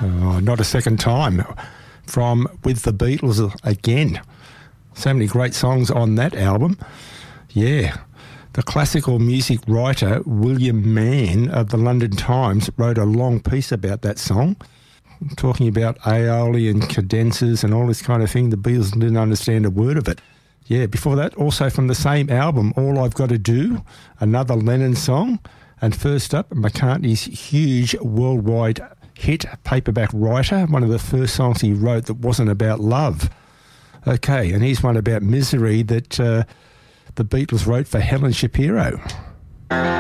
Not a second time from With the Beatles again. So many great songs on that album. Yeah. The classical music writer William Mann of the London Times wrote a long piece about that song, talking about aioli and cadenzas and all this kind of thing. The Beatles didn't understand a word of it. Yeah, before that, also from the same album, All I've Got to Do, another Lennon song. And first up, McCartney's huge worldwide hit, Paperback Writer, one of the first songs he wrote that wasn't about love. Okay, and here's one about misery that the Beatles wrote for Helen Shapiro.